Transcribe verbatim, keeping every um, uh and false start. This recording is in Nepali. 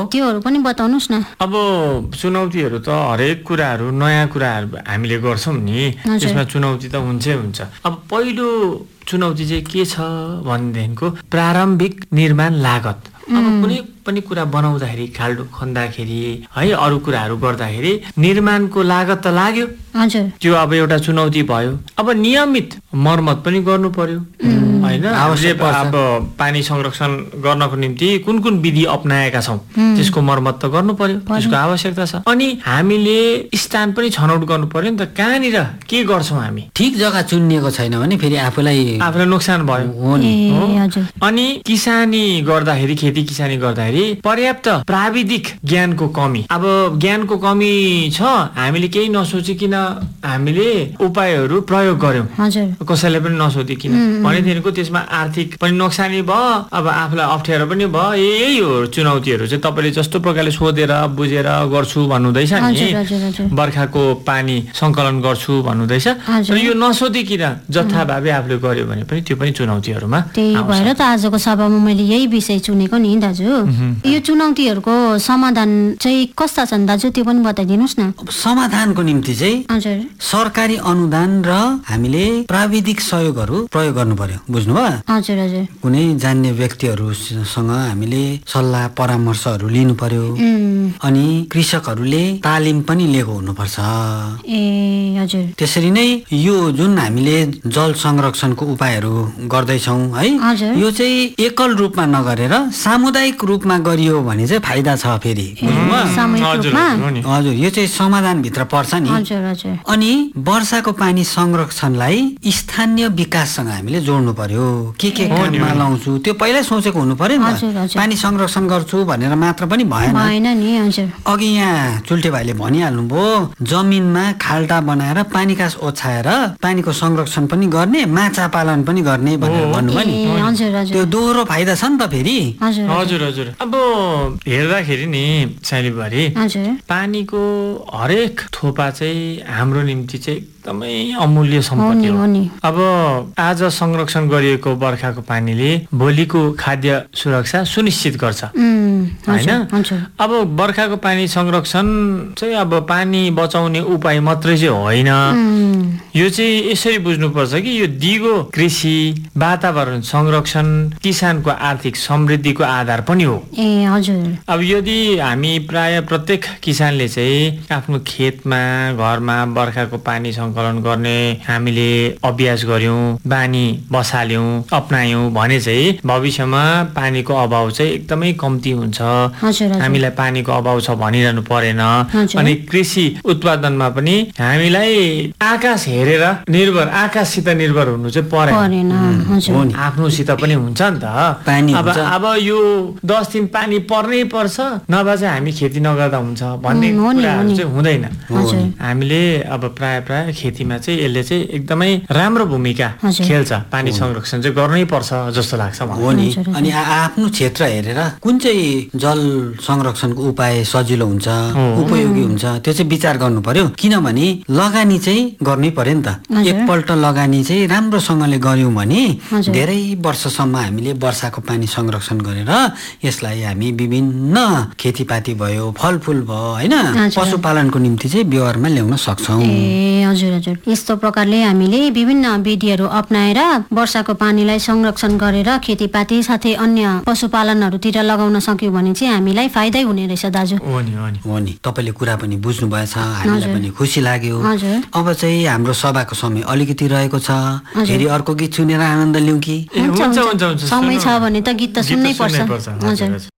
त्योहरू पनि बताउनुस् न। अब चुनौतीहरू त हरेक कुराहरू नयाँ कुराहरू हामीले गर्छौँ नि, त्यसमा चुनौती त हुन्छै हुन्छ। अब पहिलो चुनौती चाहिँ के छ भनेदेखिको प्रारम्भिक निर्माण लागत। अब कुनै पनि कुरा बनाउँदाखेरि, खाल्डो खन्दाखेरि है, अरू कुराहरू गर्दाखेरि निर्माणको लागत त लाग्यो, त्यो अब एउटा चुनौती भयो। अब नियमित मर्मत पनि गर्नु पर्यो होइन। अब पानी संरक्षण गर्नको निम्ति कुन कुन विधि अपनाएका छौँ त्यसको मर्मत त गर्नु पर्यो, त्यसको आवश्यकता छ। अनि हामीले स्थान पनि छनौट गर्नु पर्यो नि त, कहाँनिर के गर्छौँ हामी। ठिक जग्गा चुनिएको छैन भने फेरि आफूलाई आफूलाई नोक्सान भयो। अनि किसानी गर्दाखेरि, खेती किसानी गर्दाखेरि पर्याप्त प्राविधिक ज्ञानको कमी। अब ज्ञानको कमी छ, हामीले केही नसोचिकन हामीले उपायहरू प्रयोग गर्यौं, कसैले पनि नसोधिकन भनेदेखिको त्यसमा आर्थिक पनि नोक्सानी भयो, अब आफूलाई अप्ठ्यारो पनि भयो। यही हो चुनौतीहरू चाहिँ। तपाईँले जस्तो प्रकारले सोधेर बुझेर गर्छु भन्नुहुँदैछ नि, बर्खाको पानी सङ्कलन गर्छु भन्नुहुँदैछ, तर यो नसोधिकन जथाभावी आफूले गर्यो भने पनि त्यो पनि चुनौतीहरूमा। त्यही भएर त आजको सभामा मैले यही विषय चुनेको नि दाजु। यो चुनौतीहरूको समाधान चाहिँ कस्ता छन् दाजु, त्यो पनि बताइदिनुहोस् न। समाधानको निम्ति चाहिँ हजुर सरकारी अनुदान र हामीले प्राविधिक सहयोगहरू प्रयोग गर्नु पर्यो, बुझ्नुभयो? हजुर हजुर। कुनै जान्ने व्यक्तिहरूसँग हामीले सल्लाह परामर्शहरू लिनु पर्यो। अनि कृषकहरूले तालिम पनि लिएको हुनुपर्छ। ए हजुर। त्यसरी नै यो जुन हामीले जल संरक्षणको उपायहरू गर्दैछौँ है, यो चाहिँ एकल रूपमा नगरेर सामुदायिक रूपमा गरियो भने चाहिँ फाइदा छ फेरि, हजुर। यो चाहिँ समाधान भित्र पर्छ नि। अनि वर्षाको पानी संरक्षणलाई स्थानीय विकाससँग हामीले जोड्नु पर्यो। के के काममा लाउँछु त्यो पहिल्यै सोचेको हुनु पर्यो नि त। पानी संरक्षण गर्छु भनेर मात्र पनि भएन नि। अघि यहाँ चुल्टे भाइले भनिहाल्नु भयो, जमिनमा खाल्टा बनाएर पानी कास ओछ्याएर पानीको संरक्षण पनि गर्ने, माछा पालन पनि गर्ने भनेर भन्नुभयो नि। त्यो दोहोरो फाइदा छ नि त फेरि। हजुर हजुर। अब हेर्दाखेरि नि साइलीबारी, पानीको हरेक थोपा चाहिँ हाम्रो निम्ति चाहिँ एकदमै अमूल्य सम्पत्ति हो। अब आज संरक्षण गरिएको बर्खाको पानीले भोलिको खाद्य सुरक्षा सुनिश्चित गर्छ होइन। अब बर्खाको पानी संरक्षण चाहिँ अब पानी बचाउने उपाय मात्रै चाहिँ होइन, यो चाहिँ यसरी बुझ्नुपर्छ कि यो दिगो कृषि, वातावरण संरक्षण, किसानको आर्थिक समृद्धिको आधार पनि हो। ए हजुर। अब यदि हामी प्राय प्रत्येक किसानले चाहिँ आफ्नो खेतमा घरमा बर्खाको पानी सङ्कलन गर्ने हामीले अभ्यास गर्यौं, बानी बसाल्यौं, अपनायौं भने चाहिँ भविष्यमा पानीको अभाव चाहिँ एकदमै कम्ती हुन्छ। हामीलाई पानीको अभाव छ भनिरहनु परेन। अनि कृषि उत्पादनमा पनि हामीलाई आकाश हेरेर निर्भर, आकाशसित निर्भर हुनु चाहिँ परेन, आफ्नोसित पनि हुन्छ नि त। अब अब यो दस दिन पानी पर्नै पर्छ नभए चाहिँ हामी खेती नगर्दा हुन्छ भन्ने कुराहरू चाहिँ हुँदैन। हामीले अब प्राय प्राय खेतीमा चाहिँ यसले चाहिँ एकदमै राम्रो भूमिका खेल्छ। पानी संरक्षण चाहिँ गर्नै पर्छ जस्तो लाग्छ मलाई। अनि आफ्नो क्षेत्र हेरेर कुन चाहिँ जल संरक्षणको उपाय सजिलो हुन्छ, उपयोगी हुन्छ, त्यो चाहिँ विचार गर्नु पर्यो। किनभने लगानी चाहिँ गर्नै पर्यो नि त। एकपल्ट लगानी चाहिँ राम्रोसँगले गर्यौं भने धेरै वर्षसम्म हामीले वर्षाको पानी संरक्षण गरेर यसलाई हामी विभिन्न खेतीपाती भयो, फलफुल भयो होइन, पशुपालनको निम्ति चाहिँ व्यवहारमा ल्याउन सक्छौं। ए हजुर हजुर। यस्तो प्रकारले हामीले विभिन्न विधिहरू अपनाएर वर्षाको पानीलाई संरक्षण गरेर खेतीपाती साथै अन्य पशुपालनहरूतिर लगाउन सक्यौं भने चाहिँ हामीलाई फाइदै हुने रहेछ दाजु। हो नि हो नि हो नि। तपाईले कुरा पनि बुझ्नु भएछ, हामीलाई पनि खुसी लाग्यो। अब चाहिँ हाम्रो सभाको समय अलिकति रहेको छ, फेरि अर्को गीत सुनेर आनन्द लिउँ कि? हुन्छ हुन्छ हुन्छ। समय छ भने त गीत त सुन्नै पर्छ। हजुर।